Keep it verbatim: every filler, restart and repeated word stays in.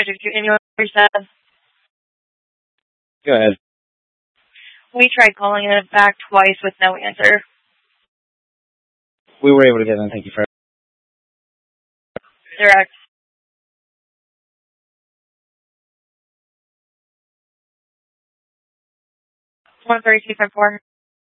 Anyone said? Go ahead. We tried calling it back twice with no answer. We were able to get in. Thank you for. Direct. one three two five four.